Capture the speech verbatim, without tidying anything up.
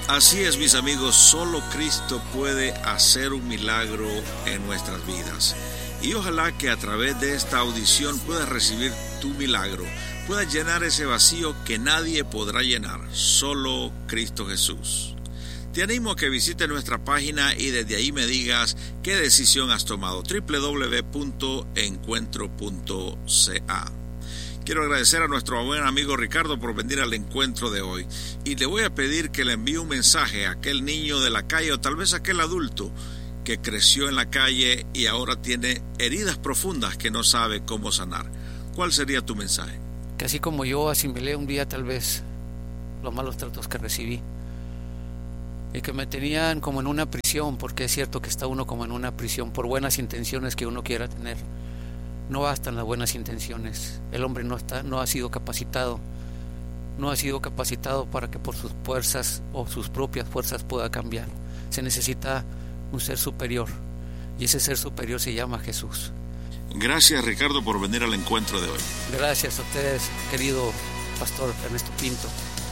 Así es, mis amigos, solo Cristo puede hacer un milagro en nuestras vidas. Y ojalá que a través de esta audición puedas recibir tu milagro, puedas llenar ese vacío que nadie podrá llenar, solo Cristo Jesús. Te animo a que visites nuestra página y desde ahí me digas qué decisión has tomado, doble u doble u doble u punto encuentro punto c a. Quiero agradecer a nuestro buen amigo Ricardo por venir al encuentro de hoy y le voy a pedir que le envíe un mensaje a aquel niño de la calle o tal vez a aquel adulto que creció en la calle y ahora tiene heridas profundas que no sabe cómo sanar. ¿Cuál sería tu mensaje? Que así como yo asimilé un día tal vez los malos tratos que recibí y que me tenían como en una prisión, porque es cierto que está uno como en una prisión por buenas intenciones que uno quiera tener. No bastan las buenas intenciones. El hombre no está, no ha sido capacitado, no ha sido capacitado para que por sus fuerzas o sus propias fuerzas pueda cambiar. Se necesita un ser superior y ese ser superior se llama Jesús. Gracias, Ricardo, por venir al encuentro de hoy. Gracias a ustedes, querido pastor Ernesto Pinto.